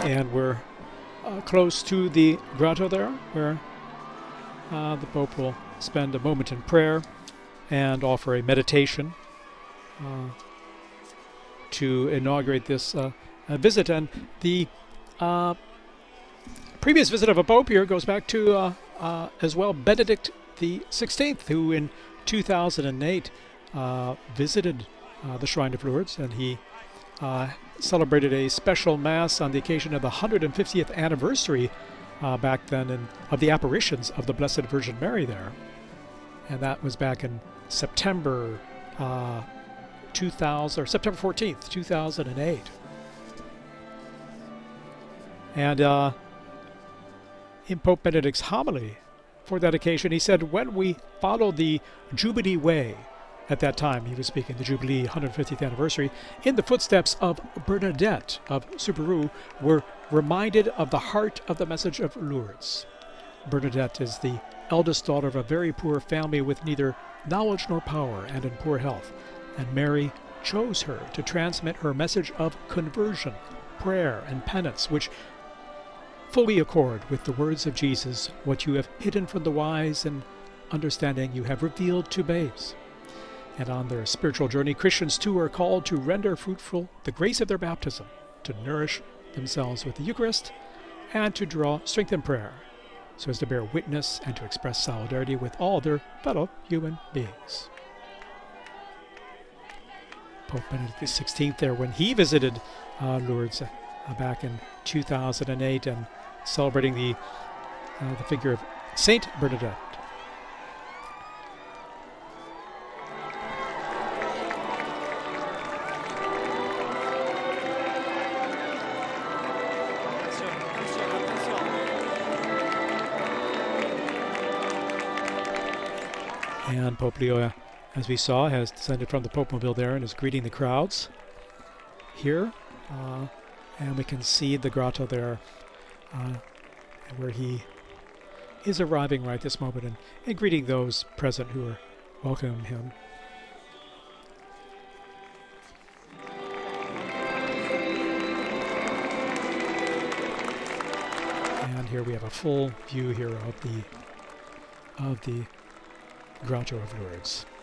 And we're close to the grotto there, where the Pope will spend a moment in prayer and offer a meditation to inaugurate this visit. And the previous visit of a Pope here goes back to as well Benedict the 16th, who in 2008 visited the Shrine of Lourdes, and he celebrated a special Mass on the occasion of the 150th anniversary back then of the apparitions of the Blessed Virgin Mary there. And that was back in September 2000, or September 14th, 2008. And in Pope Benedict's homily for that occasion, he said, when we follow the Jubilee way, at that time he was speaking, the Jubilee 150th anniversary, in the footsteps of Bernadette of Soubirous, we're reminded of the heart of the message of Lourdes. Bernadette is the eldest daughter of a very poor family with neither knowledge nor power and in poor health, and Mary chose her to transmit her message of conversion, prayer, and penance, which fully accord with the words of Jesus, what you have hidden from the wise and understanding you have revealed to babes. And on their spiritual journey, Christians too are called to render fruitful the grace of their baptism, to nourish themselves with the Eucharist, and to draw strength in prayer, so as to bear witness and to express solidarity with all their fellow human beings. Pope Benedict XVI there, when he visited Lourdes back in 2008 and celebrating the figure of Saint Bernadette. And Pope Leo, as we saw, has descended from the Popemobile there and is greeting the crowds here. And we can see the grotto there where he is arriving right this moment and greeting those present who are welcoming him. And here we have a full view here of the Grotto of Lourdes.